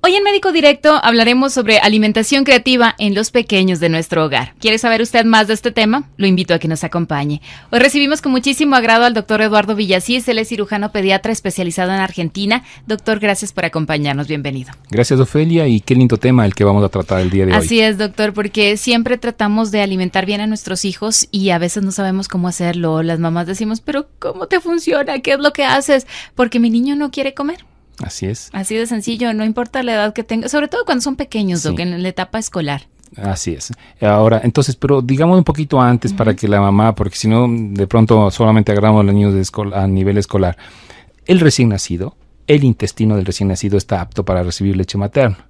Hoy en Médico Directo hablaremos sobre alimentación creativa en los pequeños de nuestro hogar. ¿Quiere saber usted más de este tema? Lo invito a que nos acompañe. Hoy recibimos con muchísimo agrado al doctor Eduardo Villasís. Él es cirujano pediatra especializado en Argentina. Doctor, gracias por acompañarnos. Bienvenido. Gracias, Ofelia, y qué lindo tema el que vamos a tratar el día de hoy. Así es, doctor, porque siempre tratamos de alimentar bien a nuestros hijos y a veces no sabemos cómo hacerlo. Las mamás decimos, pero ¿cómo te funciona? ¿Qué es lo que haces? Porque mi niño no quiere comer. Así es. Así de sencillo, no importa la edad que tenga, sobre todo cuando son pequeños, sí. Doc, en la etapa escolar. Así es. Ahora, entonces, pero digamos un poquito antes para que la mamá, porque si no, de pronto solamente agarramos a los niños a nivel escolar. El recién nacido, el intestino del recién nacido está apto para recibir leche materna.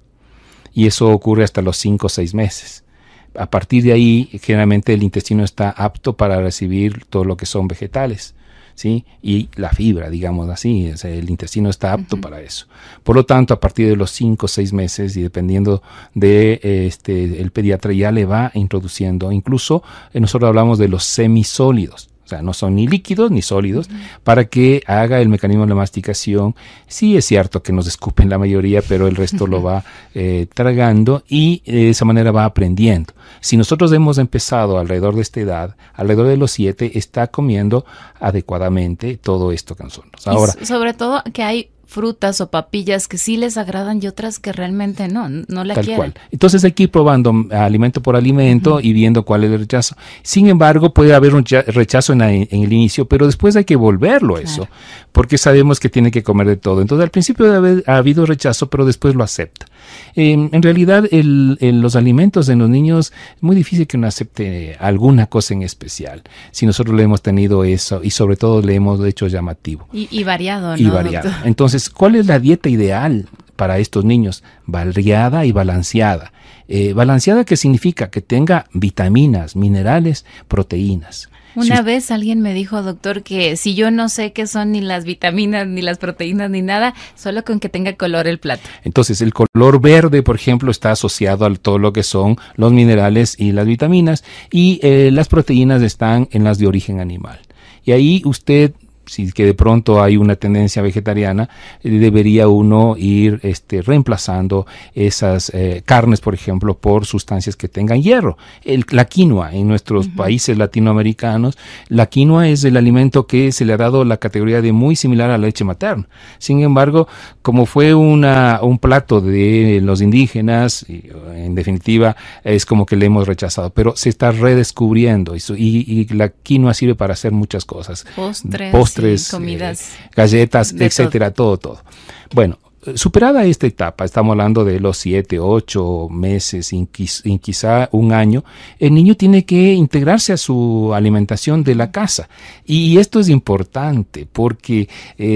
Y eso ocurre hasta los 5 o 6 meses. A partir de ahí, generalmente el intestino está apto para recibir todo lo que son vegetales. ¿Sí? Y la fibra, digamos así, o sea, el intestino está apto para eso. Por lo tanto, a partir de los 5 o 6 meses y dependiendo de el pediatra ya le va introduciendo, incluso nosotros hablamos de los semisólidos. O sea, no son ni líquidos ni sólidos, para que haga el mecanismo de la masticación. Sí es cierto que nos escupen la mayoría, pero el resto lo va tragando y de esa manera va aprendiendo. Si nosotros hemos empezado alrededor de esta edad, alrededor de los 7, está comiendo adecuadamente todo esto que nosotros. Ahora, sobre todo que hay frutas o papillas que sí les agradan y otras que realmente no la quieren. Tal cual. Entonces hay que ir probando alimento por alimento y viendo cuál es el rechazo. Sin embargo, puede haber un rechazo en el inicio, pero después hay que volverlo eso, porque sabemos que tiene que comer de todo. Entonces al principio ha habido rechazo, pero después lo acepta. En realidad los alimentos en los niños es muy difícil que uno acepte alguna cosa en especial. Si nosotros le hemos tenido eso y sobre todo le hemos hecho llamativo. Y variado, ¿no? Y variado. Entonces, ¿cuál es la dieta ideal para estos niños? Variada y balanceada. Balanceada, ¿qué significa? Que tenga vitaminas, minerales, proteínas. Una vez alguien me dijo, doctor, que si yo no sé qué son ni las vitaminas, ni las proteínas, ni nada, solo con que tenga color el plato. Entonces, el color verde, por ejemplo, está asociado a todo lo que son los minerales y las vitaminas, y las proteínas están en las de origen animal. Y ahí usted, si que de pronto hay una tendencia vegetariana, debería uno ir reemplazando esas carnes, por ejemplo, por sustancias que tengan hierro. La quinoa, en nuestros países latinoamericanos, la quinoa es el alimento que se le ha dado la categoría de muy similar a la leche materna. Sin embargo, como fue un plato de los indígenas, en definitiva, es como que le hemos rechazado, pero se está redescubriendo y la quinoa sirve para hacer muchas cosas. Postres, comidas, galletas, etcétera, todo. Bueno, superada esta etapa, estamos hablando de los 7, 8 meses, quizá un año, el niño tiene que integrarse a su alimentación de la casa. Y esto es importante porque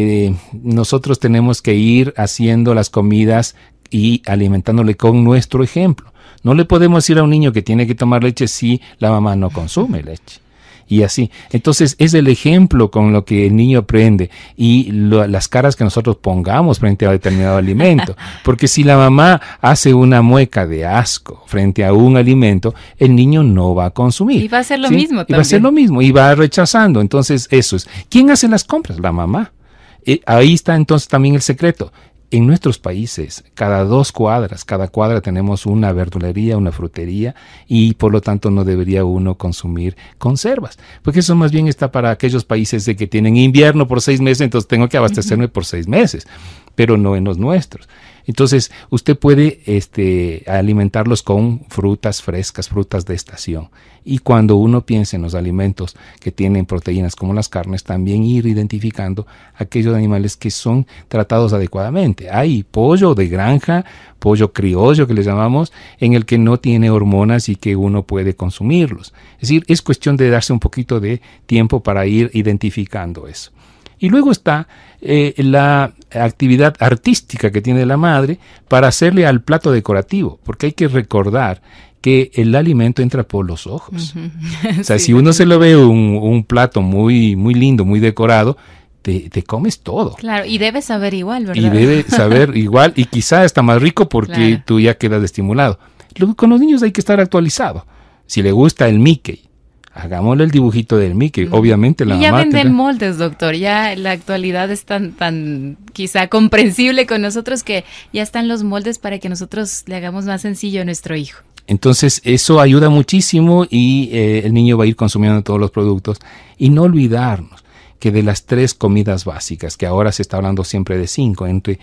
nosotros tenemos que ir haciendo las comidas y alimentándole con nuestro ejemplo. No le podemos decir a un niño que tiene que tomar leche si la mamá no consume leche. Y así. Entonces, es el ejemplo con lo que el niño aprende y las caras que nosotros pongamos frente a determinado alimento. Porque si la mamá hace una mueca de asco frente a un alimento, el niño no va a consumir. Y va a hacer lo mismo también. Y va a hacer lo mismo y va rechazando. Entonces, eso es. ¿Quién hace las compras? La mamá. Ahí está entonces también el secreto. En nuestros países, cada cuadra tenemos una verdulería, una frutería y por lo tanto no debería uno consumir conservas. Porque eso más bien está para aquellos países de que tienen invierno por 6 meses, entonces tengo que abastecerme por 6 meses, pero no en los nuestros. Entonces, usted puede alimentarlos con frutas frescas, frutas de estación. Y cuando uno piensa en los alimentos que tienen proteínas como las carnes, también ir identificando aquellos animales que son tratados adecuadamente. Hay pollo de granja, pollo criollo que le llamamos, en el que no tiene hormonas y que uno puede consumirlos. Es decir, es cuestión de darse un poquito de tiempo para ir identificando eso. Y luego está la actividad artística que tiene la madre para hacerle al plato decorativo, porque hay que recordar que el alimento entra por los ojos. O sea, si uno se lo ve un plato muy, muy lindo, muy decorado, te comes todo. Claro, y debes saber igual, ¿verdad? Y debe saber igual, y quizá está más rico porque tú ya quedas estimulado. Luego, con los niños hay que estar actualizado. Si le gusta el Mickey, Hagámosle el dibujito del Mickey, obviamente la mamá... Y ya venden moldes, doctor, ya la actualidad es tan quizá comprensible con nosotros que ya están los moldes para que nosotros le hagamos más sencillo a nuestro hijo. Entonces eso ayuda muchísimo y el niño va a ir consumiendo todos los productos. Y no olvidarnos que de las 3 comidas básicas, que ahora se está hablando siempre de 5, entre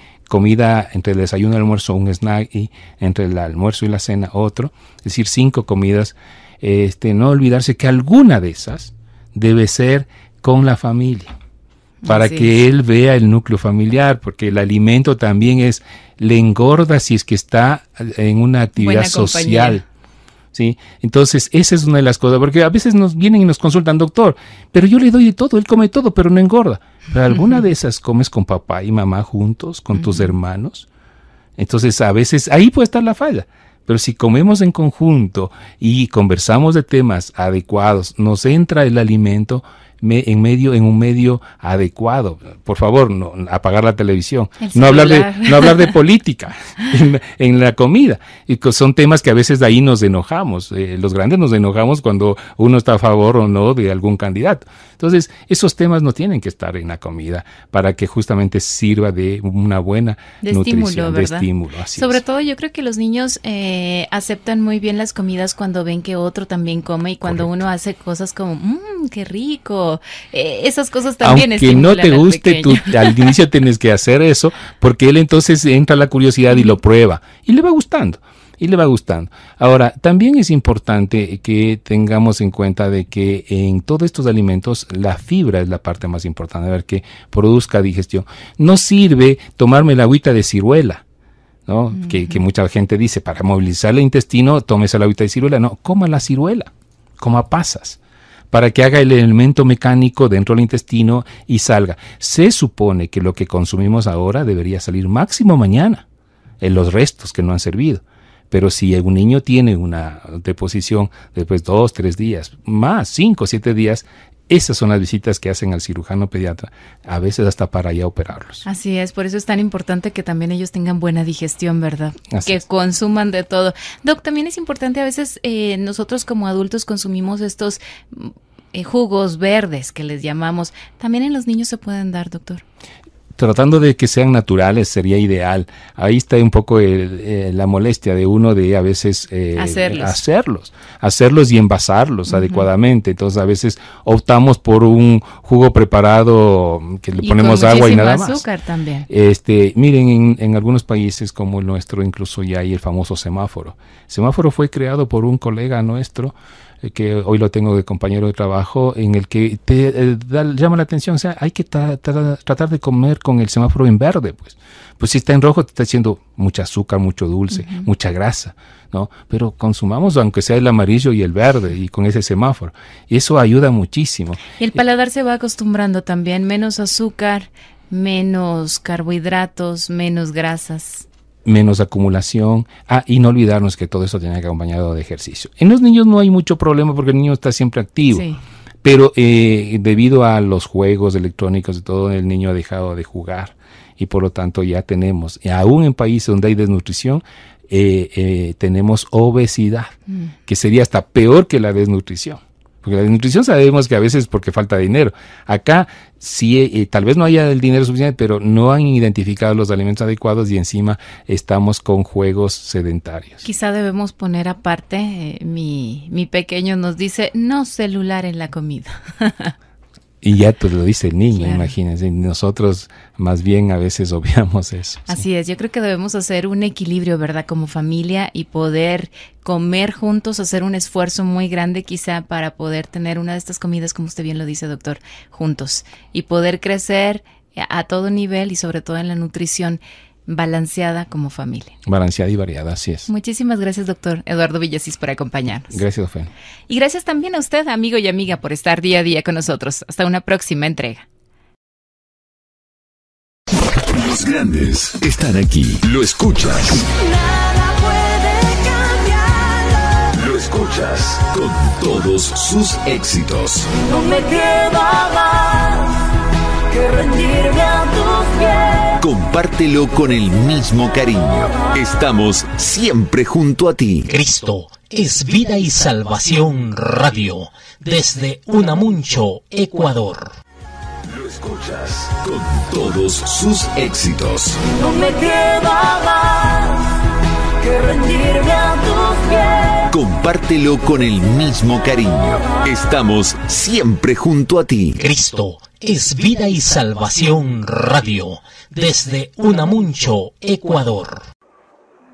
el desayuno y el almuerzo un snack, y entre el almuerzo y la cena otro, es decir, 5 comidas, no olvidarse que alguna de esas debe ser con la familia, para que él vea el núcleo familiar, porque el alimento también le engorda si es que está en una actividad social. ¿Sí? Entonces, esa es una de las cosas, porque a veces nos vienen y nos consultan, doctor, pero yo le doy de todo, él come todo, pero no engorda. Pero alguna de esas comes con papá y mamá juntos, con tus hermanos. Entonces, a veces ahí puede estar la falla. Pero si comemos en conjunto y conversamos de temas adecuados, nos entra el alimento en un medio adecuado. Por favor, no apagar la televisión, no hablar de política en la comida. Y son temas que a veces de ahí nos enojamos. Los grandes nos enojamos cuando uno está a favor o no de algún candidato. Entonces, esos temas no tienen que estar en la comida para que justamente sirva de una buena nutrición, de estímulo. Sobre todo, yo creo que los niños aceptan muy bien las comidas cuando ven que otro también come y cuando uno hace cosas como, qué rico. Esas cosas también estimulan. Aunque no te guste, tú al inicio tienes que hacer eso, porque él entonces entra la curiosidad y lo prueba y le va gustando. Ahora, también es importante que tengamos en cuenta de que en todos estos alimentos la fibra es la parte más importante, a ver, que produzca digestión. No sirve tomarme la agüita de ciruela, ¿no? Que mucha gente dice, para movilizar el intestino, tómese la agüita de ciruela. No, coma la ciruela, coma pasas, para que haga el elemento mecánico dentro del intestino y salga. Se supone que lo que consumimos ahora debería salir máximo mañana, en los restos que no han servido. Pero si un niño tiene una deposición después 2, 3 días, más 5, 7 días, esas son las visitas que hacen al cirujano pediatra, a veces hasta para ya operarlos. Así es, por eso es tan importante que también ellos tengan buena digestión, ¿verdad? Que consuman de todo. Doc, también es importante a veces nosotros como adultos consumimos estos jugos verdes que les llamamos. ¿También en los niños se pueden dar, doctor? Tratando de que sean naturales sería ideal. Ahí está un poco la molestia de uno de a veces hacerlos y envasarlos adecuadamente. Entonces a veces optamos por un jugo preparado que le ponemos agua y nada más. Azúcar también. Miren, en algunos países como el nuestro incluso ya hay el famoso semáforo. El semáforo fue creado por un colega nuestro que hoy lo tengo de compañero de trabajo, en el que te llama la atención, o sea, hay que tratar de comer con el semáforo en verde, pues si está en rojo te está diciendo mucha azúcar, mucho dulce, mucha grasa, ¿no? Pero consumamos aunque sea el amarillo y el verde y con ese semáforo, y eso ayuda muchísimo. Y el paladar se va acostumbrando también, menos azúcar, menos carbohidratos, menos grasas, menos acumulación, y no olvidarnos que todo eso tiene que ir acompañado de ejercicio. En los niños no hay mucho problema porque el niño está siempre activo, pero debido a los juegos electrónicos y todo, el niño ha dejado de jugar y por lo tanto ya tenemos, aún en países donde hay desnutrición, tenemos obesidad, que sería hasta peor que la desnutrición. Porque la desnutrición sabemos que a veces porque falta dinero. Acá sí, tal vez no haya el dinero suficiente, pero no han identificado los alimentos adecuados y encima estamos con juegos sedentarios. Quizá debemos poner aparte, mi pequeño nos dice, no celular en la comida. Y ya te lo dice el niño, imagínense. Nosotros más bien a veces obviamos eso. Así es, yo creo que debemos hacer un equilibrio, ¿verdad? Como familia y poder comer juntos, hacer un esfuerzo muy grande quizá para poder tener una de estas comidas, como usted bien lo dice, doctor, juntos. Y poder crecer a todo nivel y sobre todo en la nutrición balanceada como familia. Balanceada y variada, así es. Muchísimas gracias, doctor Eduardo Villasís, por acompañarnos. Gracias, Ofen. Y gracias también a usted, amigo y amiga, por estar día a día con nosotros. Hasta una próxima entrega. Los grandes están aquí. Lo escuchas. Nada puede cambiarlo. Lo escuchas con todos sus éxitos. No me queda más que rendirme a tus pies. Compártelo con el mismo cariño. Estamos siempre junto a ti. Cristo es Vida y Salvación Radio, desde Unamuncho, Ecuador. Lo escuchas con todos sus éxitos. No me queda más que rendirme a tus pies. Compártelo con el mismo cariño. Estamos siempre junto a ti. Cristo es Vida y Salvación Radio, desde Unamuncho, Ecuador.